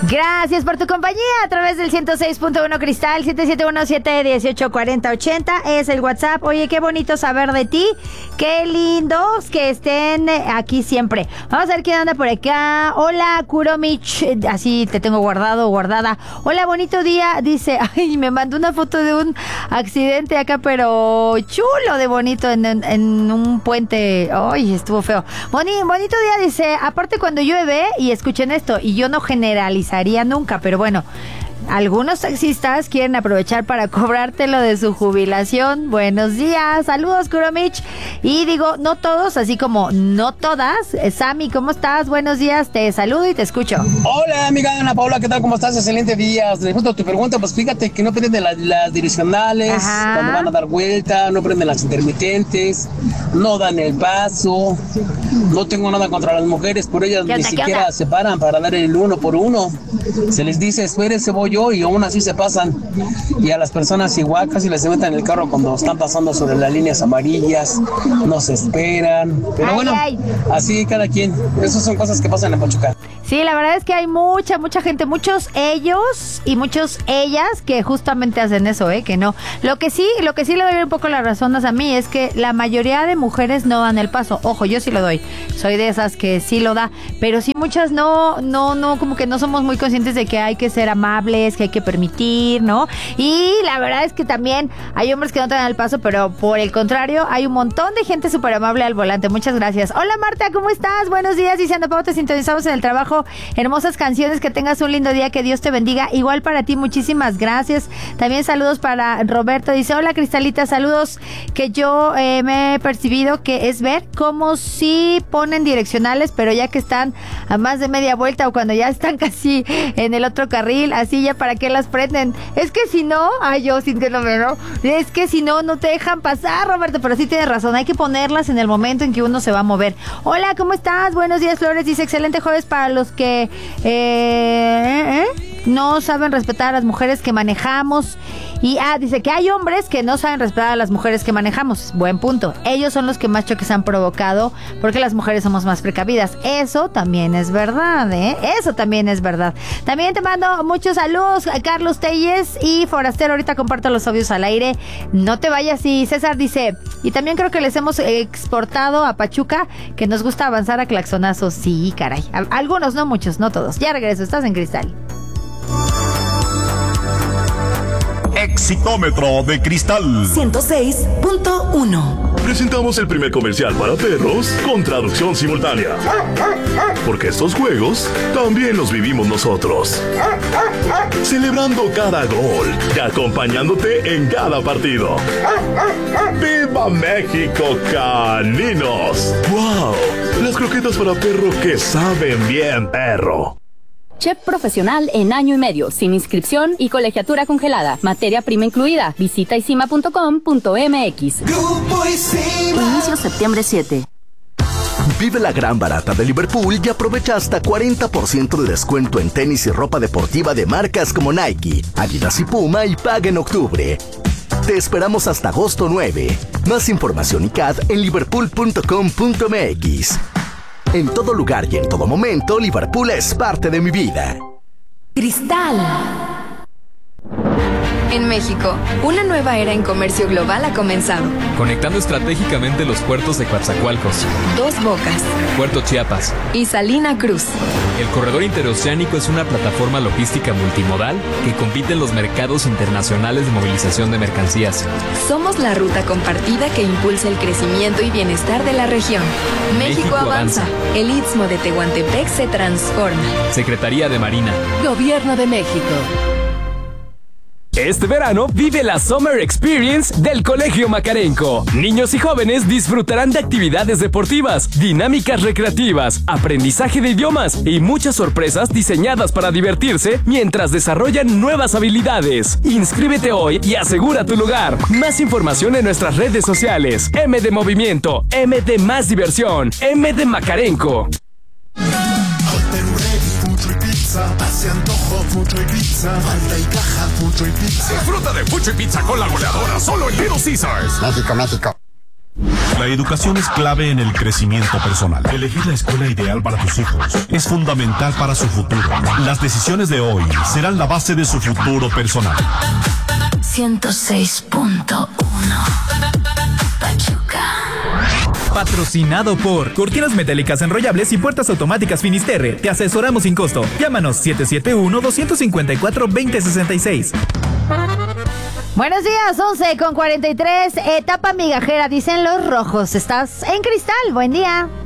Gracias por tu compañía a través del 106.1 Cristal, 7717-184080 es el WhatsApp. Oye, qué bonito saber de ti. Qué lindos que estén aquí siempre. Vamos a ver quién anda por acá. Hola, Kuromich. Así te tengo guardado o guardada. Hola, bonito día. Dice, ay, me mandó una foto de un accidente acá, pero chulo de bonito en un puente. Ay, estuvo feo. Bonito día, dice. Aparte, cuando llueve, y escuchen esto, y yo no generalizaría nunca, pero bueno, algunos taxistas quieren aprovechar para cobrártelo de su jubilación. Buenos días, saludos, Kuromich. Y digo, no todos, así como no todas. Sammy, ¿cómo estás? Buenos días, te saludo y te escucho. Hola, amiga Ana Paula, ¿qué tal? ¿Cómo estás? Excelente día. Justo a tu pregunta, pues fíjate que no prenden las direccionales. Ajá. Cuando van a dar vuelta, no prenden las intermitentes, no dan el paso. No tengo nada contra las mujeres, por ellas ni siquiera se paran para dar el uno por uno. Se les dice, espérense, voy yo, y aún así se pasan. Y a las personas igual casi les meten en el carro cuando están pasando sobre las líneas amarillas, no se esperan, pero bueno, así cada quien. Esas son cosas que pasan en Pachuca. Sí, la verdad es que hay mucha gente, muchos ellos y muchos ellas que justamente hacen eso, que no. Lo que sí le doy un poco la razón a mí es que la mayoría de mujeres no dan el paso. Ojo, yo sí lo doy. Soy de esas que sí lo da, pero sí muchas no, como que no somos muy conscientes de que hay que ser amables, que hay que permitir, ¿no? Y la verdad es que también hay hombres que no te dan el paso, pero por el contrario, hay un montón de gente súper amable al volante. Muchas gracias. Hola, Marta, ¿cómo estás? Buenos días, dice Ana Pau, te sintonizamos en el trabajo. Hermosas canciones, que tengas un lindo día, que Dios te bendiga. Igual para ti, muchísimas gracias. También saludos para Roberto, dice, hola Cristalita, saludos, que yo me he percibido que es ver como si ponen direccionales, pero ya que están a más de media vuelta o cuando ya están casi en el otro carril, así ya para qué las prenden. Es que si no, yo sintiéndome, ¿no? Es que si no, no te dejan pasar, Roberto, pero sí tienes razón, hay que ponerlas en el momento en que uno se va a mover. Hola, ¿cómo estás? Buenos días, Flores, dice, excelente jueves para los que no saben respetar a las mujeres que manejamos. Y dice que hay hombres que no saben respetar a las mujeres que manejamos. Buen punto. Ellos son los que más choques han provocado porque las mujeres somos más precavidas. Eso también es verdad, Eso también es verdad. También te mando muchos saludos a Carlos Telles y Forastero. Ahorita comparto los audios al aire. No te vayas. Y César dice, y también creo que les hemos exportado a Pachuca que nos gusta avanzar a claxonazos. Sí, caray. Algunos, no muchos, no todos. Ya regreso. Estás en Cristal. Exitómetro de Cristal 106.1. Presentamos el primer comercial para perros con traducción simultánea. Porque estos juegos también los vivimos nosotros. Celebrando cada gol y acompañándote en cada partido. ¡Viva México, caninos! ¡Wow! Las croquetas para perro que saben bien, perro. Chef profesional en año y medio, sin inscripción y colegiatura congelada. Materia prima incluida. Visita isima.com.mx. Inicio septiembre 7. Vive la gran barata de Liverpool y aprovecha hasta 40% de descuento en tenis y ropa deportiva de marcas como Nike, Adidas y Puma, y paga en octubre. Te esperamos hasta agosto 9. Más información y CAD en liverpool.com.mx. En todo lugar y en todo momento, Liverpool es parte de mi vida. Cristal. En México, una nueva era en comercio global ha comenzado. Conectando estratégicamente los puertos de Coatzacoalcos, Dos Bocas, Puerto Chiapas y Salina Cruz. El corredor interoceánico es una plataforma logística multimodal que compite en los mercados internacionales de movilización de mercancías. Somos la ruta compartida que impulsa el crecimiento y bienestar de la región. México avanza. El Istmo de Tehuantepec se transforma. Secretaría de Marina. Gobierno de México. Este verano vive la Summer Experience del Colegio Macarenco. Niños y jóvenes disfrutarán de actividades deportivas, dinámicas recreativas, aprendizaje de idiomas y muchas sorpresas diseñadas para divertirse mientras desarrollan nuevas habilidades. Inscríbete hoy y asegura tu lugar. Más información en nuestras redes sociales. M de Movimiento, M de Más Diversión, M de Macarenco. Hace antojo, mucho y pizza. Falta y caja, mucho y pizza. Disfruta de mucho y pizza con la goleadora solo en Little Caesars. México, México. La educación es clave en el crecimiento personal. Elegir la escuela ideal para tus hijos es fundamental para su futuro. Las decisiones de hoy serán la base de su futuro personal. 106.1 Pachuca. Patrocinado por Cortinas Metálicas Enrollables y Puertas Automáticas Finisterre. Te asesoramos sin costo. Llámanos 771-254-2066. Buenos días, 11:43, etapa migajera, dicen los rojos. Estás en Cristal, buen día.